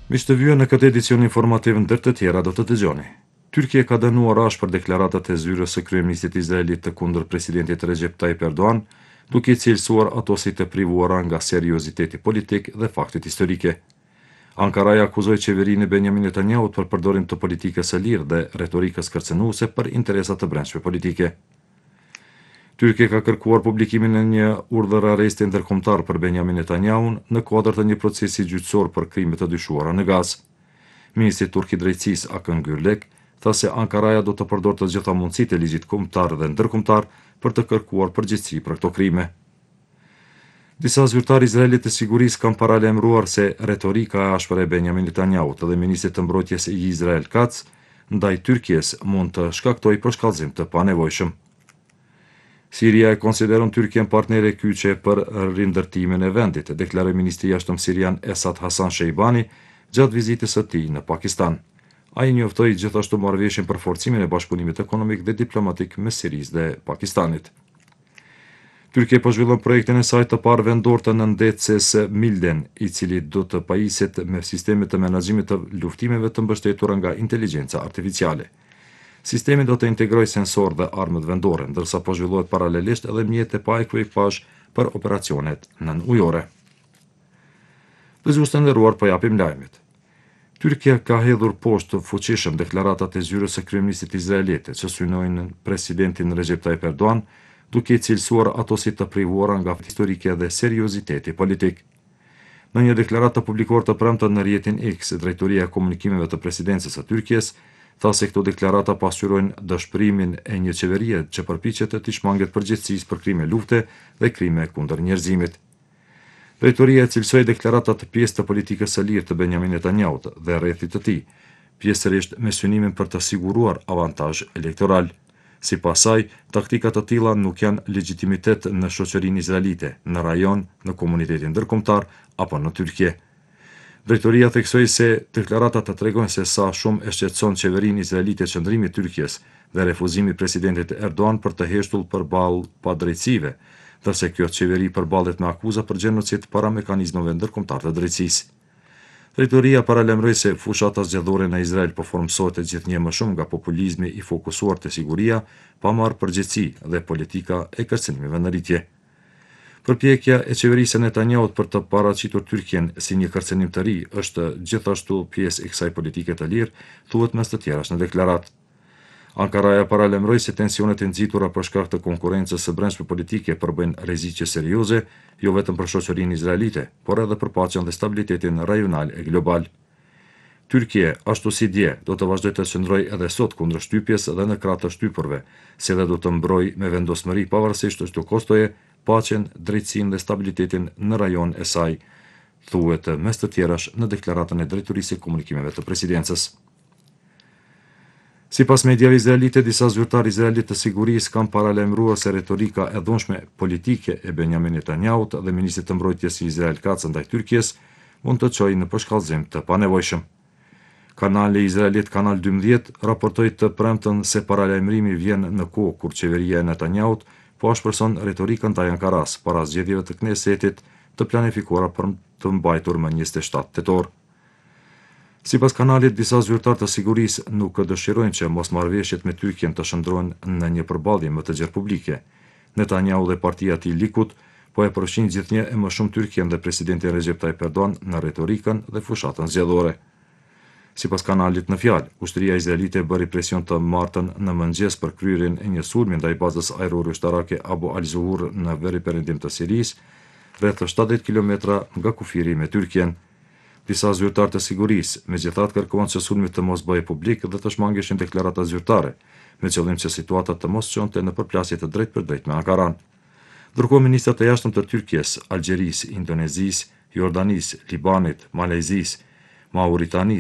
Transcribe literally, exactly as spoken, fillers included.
Miq të vyë në këtë edicion informativ ndër të tjera do të dëgjoni. Tyrkia ka dënuar rash për deklaratat e zyrës së kryeministit izraelit të kundër presidentit Recep Tayyip Erdogan, duke i cilësuar ato si të privuara nga serioziteti politik dhe faktet historike. Ankaraja akuzoi qeverinë e Benjamin Netanyahut për përdorim të politikës së lirë dhe retorikës kërcënuese për interesa të brendshme politike. Tyrkia ka kërkuar publikimin e një urdhër arresti ndërkombëtar për Benjamin Netanyahun në kuadër të një procesi gjyqësor për krime të dyshuara në Gazë. Ministri turk i drejtësisë Akın Gürlek tha se Ankaraja do të përdorë të gjitha mundësitë e ligjit kombëtar dhe ndërkombëtar për të kërkuar përgjegjësi për këto krime. Disa zyrtarë izraelit të sigurisë kanë paralajmëruar se retorika e ashpër e Benjamin Netanyahut dhe ministrit të mbrojtjes Israel Katz ndaj Tyrkisë mund të shkaktojë përshkallëzim të panevojshëm. Siria e konsideron Tyrkien partnere kyçe për rindërtimin e vendit, deklaroi ministri i jashtëm sirian Esad Hasan Sheibani gjatë vizitës së tij në Pakistan. Ai njoftoi gjithashtu marrëveshjen për forcimin e bashkëpunimit ekonomik dhe diplomatik mes Sirisë dhe Pakistanit. Tyrkia po zhvillon projektin e saj të parë vendor të nëndetëses Milden, i cili do të pajiset me sisteme të menaxhimit të luftimeve të mbështetura nga inteligjenca artificiale. Sistemi do të integrojë sensor dhe armët vendore, ndërsa po zhvillohet paralelisht edhe mjete pa ekuipazh për operacionet nën-ujore. Dëgjues të nderuar, po japim lajmet. Tyrkia ka hedhur poshtë fuqishëm deklaratat e zyrës së kryeministit izraelit që synojnë presidentin Recep Tayyip Erdogan, duke i cilësuar ato si të privuara nga historike dhe serioziteti politik. Në një deklaratë të publikuar të premten në rrjetin X, drejtoria e komunikimeve të presidencës së Tyrkisë tha se këto deklarata pasqyrojnë dëshpërimin e një qeverie që përpiqet të shmanget përgjegjësisë për krime lufte dhe krime kundër njerëzimit. Drejtoria e cilësoi deklaratat të pjesë të politikës së lirë të Benjamin Netanyahut dhe rrethit të tij, pjesërisht me synimin për të siguruar avantazh elektoral. Sipas saj, taktika të tilla nuk janë legjitimitet në shoqërinë izraelite, në rajon, në komunitetin ndërkombëtar apo në Tyrki. Drejtoria theksoi se deklaratat të tregojnë se sa shumë e shqetëson qeverinë izraelite qëndrimi i Tyrkisë dhe refuzimi i presidentit Erdogan për të heshtur përballë padrejtësive, ndërsa kjo qeveri përballet me akuza për gjenocid para mekanizmave ndërkombëtar të drejtësisë. Drejtoria paralajmëroi se fushata zgjedhore në Izrael po formsohet gjithnjë më shumë nga populizmi i fokusuar te siguria, pa marrë përgjegjësi dhe politika e kërcënimeve në rritje. Përpjekja e qeverisë së Netanyahut për të paraqitur Tyrkien si një kërcënim të ri është gjithashtu pjesë e kësaj politike të lirë, thuhet mes të tjerash në deklaratë. Ankaraja paralajmëroi se tensionet e nxitura për shkak të konkurrencës së brendshme politike përbëjnë rreziqe serioze, jo vetëm për shoqërinë izraelite, por edhe për paqen dhe stabilitetin rajonal e global. Tyrkia, ashtu si dje, do të vazhdojë të qëndrojë edhe sot kundër shtypjes dhe në krah të shtypurve, si edhe do të mbrojë me vendosmëri pavarësisht çdo kostoje paqen, drejtësinë dhe stabilitetin në rajon e saj, thuhet mes të tjerash në deklaratën e drejtorisë së komunikimeve të presidencës. Sipas mediave izraelite, disa zyrtarë izraelit të sigurisë kanë paralajmëruar se retorika e dhunshme politike e Benjamin Netanyahut dhe ministrit të mbrojtjes i Israel Katz ndaj Tyrkisë mund të çojë në përshkallëzim të panevojshëm. Kanali izraelit Kanal dymbëdhjetë raportoi të premten se paralajmërimi vjen në kohë kur qeveria e Netanyahut po shpreson retorikën ndaj Ankaras para zgjedhjeve të Knesetit të planifikuara për të mbajtur më njëzet e shtatë tetor. Sipas kanalit, disa zyrtarë të sigurisë nuk dëshirojnë që mosmarrëveshjet me Tyrkien të shndrohen në një përballje më të gjerë publike. Netanyahu dhe partia e tij Likud po e përfshin gjithnjë e më shumë Tyrkien dhe presidentin Recep Tayyip Erdogan në retorikën dhe fushatën zgjedhore. Sipas kanalit në fjalë, ushtria izraelite bëri presion të martën në mëngjes për kryerjen e një sulmi ndaj bazës ajrore ushtarake Abu al-Zuhur në veriperëndim të Sirisë, rreth shtatëdhjetë kilometra nga kufiri me Tyrkien. Disa zyrtarë të sigurisë megjithatë kërkuan që sulmi të mos bëhej publik dhe të shmangeshin deklarata zyrtare, me qëllim që situata të mos çonte në përplasje të drejtë për drejtë me Ankaran. Ndërkohë ministrat e jashtëm të Tyrkisë, Algjerisë, Indonezisë, Jordanisë, Libanit, Malezisë, Mauritanisë